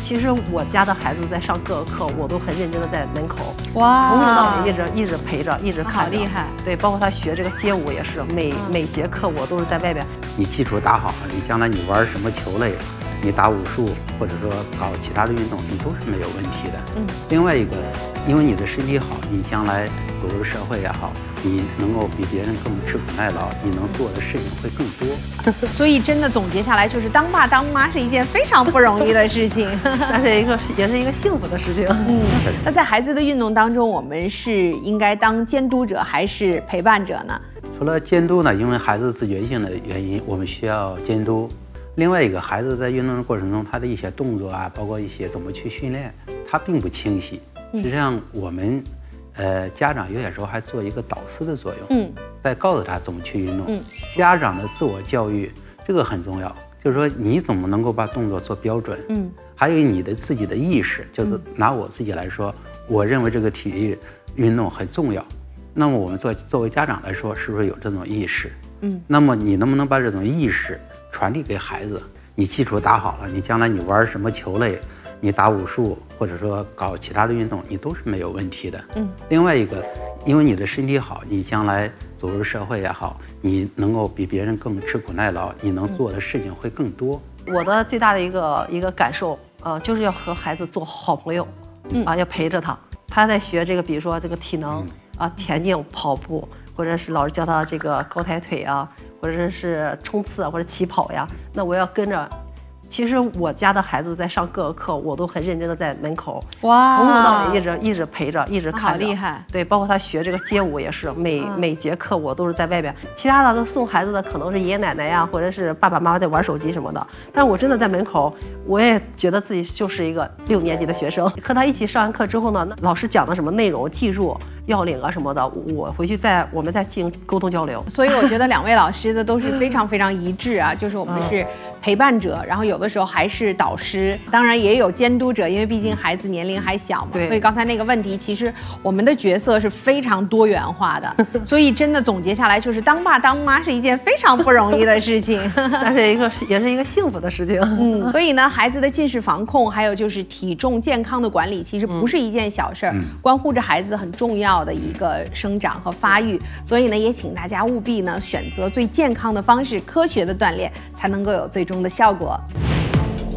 其实我家的孩子在上各个课，我都很认真的在门口， 哇， 从头到尾一直陪着，一直看着， 好厉害。 对，包括他学这个街舞也是，每节课我都是在外边。 你基础打好了，你将来你玩什么球类，你打武术或者说搞其他的运动，你都是没有问题的。另外一个，因为你的身体好，你将来走入社会也好，你能够比别人更吃苦耐劳，你能做的事情会更多。 所以真的总结下来，就是当爸当妈是一件非常不容易的事情， 但是也是一个幸福的事情。 那在孩子的运动当中，我们是应该当监督者还是陪伴者呢？ 除了监督呢，因为孩子自觉性的原因，我们需要监督。另外一个，孩子在运动的过程中，他的一些动作啊，包括一些怎么去训练，他并不清晰。实际上，我们家长有些时候还做一个导师的作用，在告诉他怎么去运动。家长的自我教育这个很重要，就是说你怎么能够把动作做标准，还有你的自己的意识，就是拿我自己来说，我认为这个体育运动很重要。那么我们作为家长来说，是不是有这种意识？那么你能不能把这种意识传递给孩子？你基础打好了，你将来你玩什么球类，你打武术或者说搞其他的运动，你都是没有问题的。另外一个，因为你的身体好，你将来走入社会也好，你能够比别人更吃苦耐劳，你能做的事情会更多。 我的最大的一个感受，就是要和孩子做好朋友，要陪着他。他在学这个，比如说这个体能田径、跑步，或者是老师教他这个高抬腿啊，或者是冲刺啊，或者起跑呀，那我要跟着。其实我家的孩子在上各个课，我都很认真的在门口， 哇， 从头到尾一直陪着，一直看着。 好厉害！ 对，包括他学这个街舞也是，每节课我都是在外边。其他的都送孩子的可能是爷爷奶奶呀，或者是爸爸妈妈在玩手机什么的。但我真的在门口，我也觉得自己就是一个6年级的学生。和他一起上完课之后呢，老师讲的什么内容、技术、要领啊什么的，我回去我们再进行沟通交流。 所以我觉得2位老师的都是非常非常一致啊，就是我们是陪伴者，然后有的时候还是导师，当然也有监督者，因为毕竟孩子年龄还小嘛。所以刚才那个问题，其实我们的角色是非常多元化的。所以真的总结下来，就是当爸当妈是一件非常不容易的事情， 但是也是一个幸福的事情。 所以呢，孩子的近视防控，还有就是体重健康的管理，其实不是一件小事儿，关乎着孩子很重要的一个生长和发育。所以呢，也请大家务必呢选择最健康的方式，科学的锻炼，才能够有最终的效果。